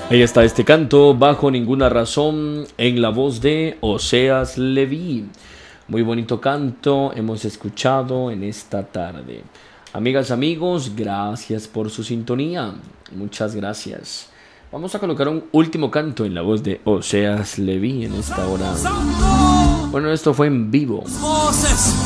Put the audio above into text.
Ahí está este canto, Bajo Ninguna Razón, en la voz de Oseas Leví. Muy bonito canto hemos escuchado en esta tarde. Amigas, amigos, gracias por su sintonía. Muchas gracias. Vamos a colocar un último canto en la voz de Oseas Leví en esta hora. Bueno, esto fue en vivo.